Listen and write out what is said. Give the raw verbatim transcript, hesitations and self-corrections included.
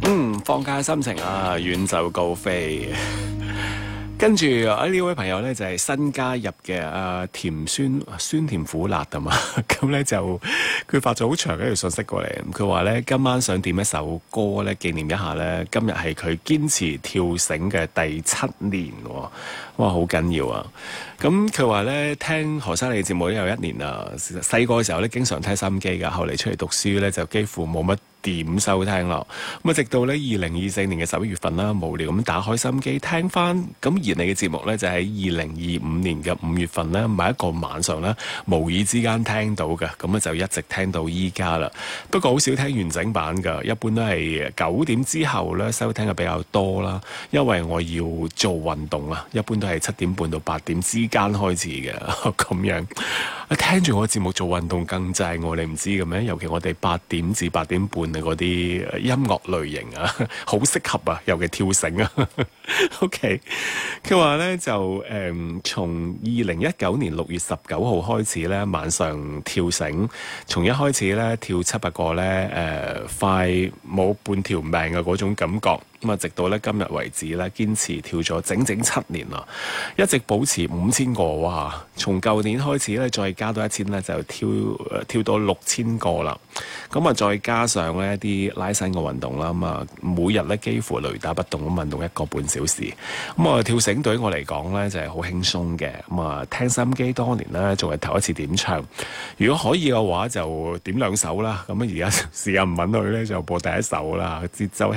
嗯，放假心情啊，遠走高飛。跟住啊呢位朋友咧就係、是、新加入嘅啊甜酸酸甜苦辣啊嘛，咁咧就佢發咗好長嘅一條信息過嚟，佢話咧今晚想點一首歌咧紀念一下咧，今日係佢堅持跳繩嘅第七年喎，哇好緊要啊！咁佢話咧聽何生你嘅節目都有一年啦，細個嘅時候咧經常聽收音機㗎，後嚟出嚟讀書咧就幾乎冇乜點收聽咯，咁啊直到咧二零二四年嘅十一月份啦，無聊咁打開收音機聽翻，咁而你嘅節目咧就喺二零二五年嘅五月份咧，某一個晚上咧無意之間聽到嘅，咁啊就一直聽到依家啦。不過好少聽完整版㗎，一般都係九點之後咧收聽嘅比較多啦，因為我要做運動啊，一般都係七點半到八點之間開始嘅咁樣。聽住我節目做運動更正我，你唔知嘅咩？尤其我哋八點至八點半嘅嗰啲音樂類型啊，好適合啊，尤其跳繩啊。OK，佢話咧就誒、嗯，從二零一九年六月十九號開始咧，晚上跳繩，從一開始咧跳七百個咧，誒、呃、快冇半條命嘅嗰種感覺。咁啊，直到咧今日為止咧，堅持跳咗整整七年啦，一直保持五千個哇！從舊年開始咧，再加多一千咧，就跳跳到六千個啦。咁啊，再加上呢一啲拉伸嘅運動啦，咁啊，每日咧幾乎雷打不動咁運動一個半小時。咁啊，跳繩對於我嚟講咧就係好輕鬆嘅。咁啊，聽收音機多年咧，仲係頭一次點唱。如果可以嘅話，就點兩首啦。咁啊，而家時間唔允許咧，就播第一首啦，節奏